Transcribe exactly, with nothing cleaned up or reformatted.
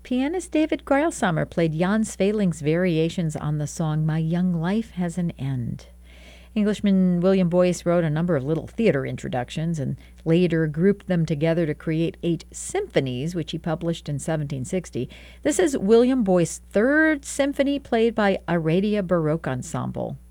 Pianist David Greilsamer played Jan Sveling's variations on the song My Young Life Has an End. Englishman William Boyce wrote a number of little theater introductions and later grouped them together to create eight symphonies, which he published in seventeen sixty. This is William Boyce's third symphony played by Aradia Baroque Ensemble.